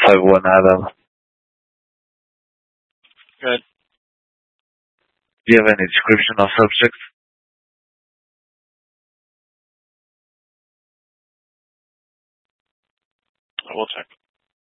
5-1 Adam. Good. Do you have any description of subject? I will check.